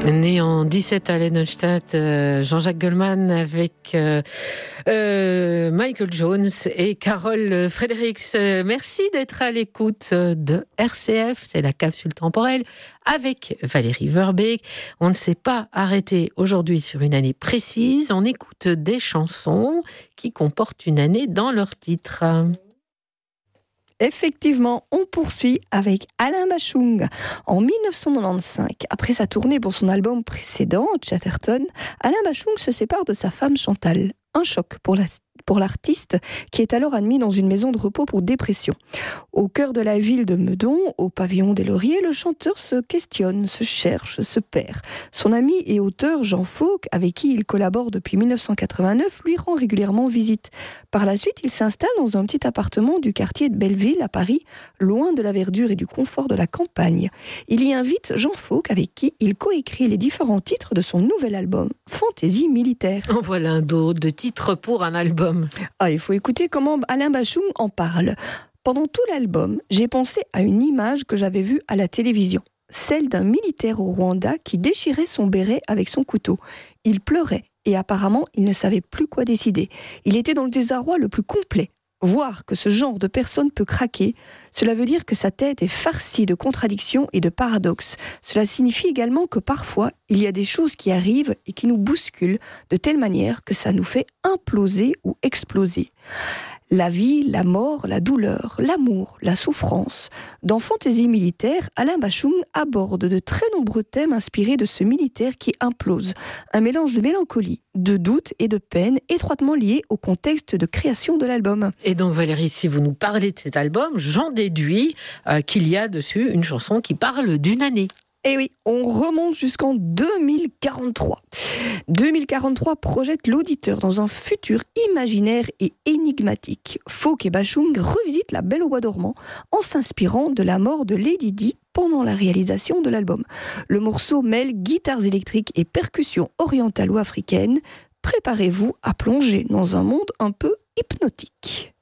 Né en 17 à Lennonstadt, Jean-Jacques Goldman avec Michael Jones et Carole Fredericks. Merci d'être à l'écoute de RCF, c'est la capsule temporelle avec Valérie Verbeek. On ne s'est pas arrêté aujourd'hui sur une année précise, on écoute des chansons qui comportent une année dans leur titre. Effectivement, on poursuit avec Alain Bashung. En 1995, après sa tournée pour son album précédent, Chatterton, Alain Bashung se sépare de sa femme Chantal. Un choc pour l'artiste qui est alors admis dans une maison de repos pour dépression. Au cœur de la ville de Meudon, au pavillon des Lauriers, le chanteur se questionne, se cherche, se perd. Son ami et auteur Jean Fauque, avec qui il collabore depuis 1989, lui rend régulièrement visite. Par la suite, il s'installe dans un petit appartement du quartier de Belleville à Paris, loin de la verdure et du confort de la campagne. Il y invite Jean Fauque, avec qui il coécrit les différents titres de son nouvel album, Fantaisie militaire. En voilà un dos de titres pour un album. Il faut écouter comment Alain Bashung en parle. Pendant tout l'album, j'ai pensé à une image que j'avais vue à la télévision. Celle d'un militaire au Rwanda qui déchirait son béret avec son couteau. Il pleurait et apparemment, il ne savait plus quoi décider. Il était dans le désarroi le plus complet. Voir que ce genre de personne peut craquer, cela veut dire que sa tête est farcie de contradictions et de paradoxes. Cela signifie également que parfois, il y a des choses qui arrivent et qui nous bousculent de telle manière que ça nous fait imploser ou exploser. La vie, la mort, la douleur, l'amour, la souffrance. Dans Fantaisie militaire, Alain Bashung aborde de très nombreux thèmes inspirés de ce militaire qui implose. Un mélange de mélancolie, de doute et de peine étroitement liés au contexte de création de l'album. Et donc Valérie, si vous nous parlez de cet album, j'en déduis qu'il y a dessus une chanson qui parle d'une année. Et oui, on remonte jusqu'en 2043. 2043 projette l'auditeur dans un futur imaginaire et énigmatique. Fauque et Bashung revisitent La Belle au bois dormant en s'inspirant de la mort de Lady Di pendant la réalisation de l'album. Le morceau mêle guitares électriques et percussions orientalo-africaines. Préparez-vous à plonger dans un monde un peu hypnotique.